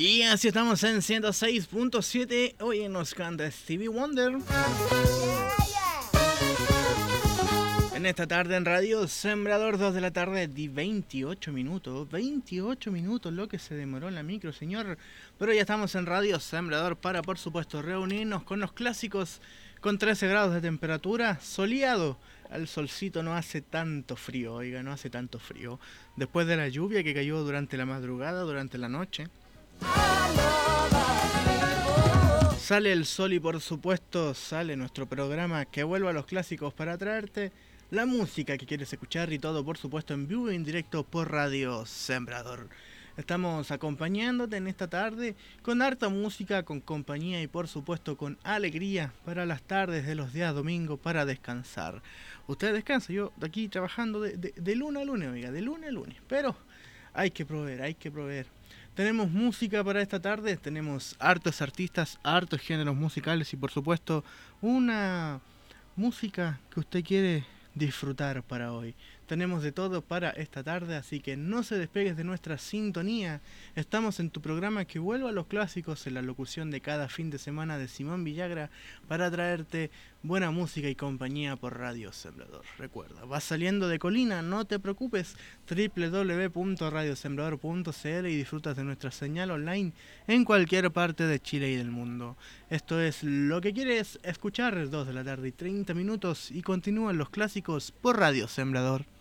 Y así estamos en 106.7. Hoy nos canta Stevie Wonder. En esta tarde en Radio Sembrador, 2 de la tarde, de 28 minutos. 28 minutos, lo que se demoró en la micro, señor. Pero ya estamos en Radio Sembrador para, por supuesto, reunirnos con los clásicos con 13 grados de temperatura, soleado. El solcito no hace tanto frío, oiga, no hace tanto frío. Después de la lluvia que cayó durante la madrugada, durante la noche. Sale el sol y por supuesto sale nuestro programa que vuelve a los clásicos para traerte la música que quieres escuchar y todo por supuesto en vivo y en directo por Radio Sembrador. Estamos acompañándote en esta tarde con harta música, con compañía y por supuesto con alegría para las tardes de los días domingo para descansar. Usted descansa, yo de aquí trabajando de lunes a lunes, oiga, de lunes a lunes, pero hay que proveer. Tenemos música para esta tarde, tenemos hartos artistas, hartos géneros musicales y por supuesto una música que usted quiere disfrutar para hoy. Tenemos de todo para esta tarde, así que no se despegues de nuestra sintonía. Estamos en tu programa que vuelve a los clásicos en la locución de cada fin de semana de Simón Villagra para traerte buena música y compañía por Radio Sembrador. Recuerda, vas saliendo de Colina, no te preocupes, www.radiosembrador.cl y disfrutas de nuestra señal online en cualquier parte de Chile y del mundo. Esto es lo que quieres escuchar, 2 de la tarde y 30 minutos y continúan los clásicos por Radio Sembrador.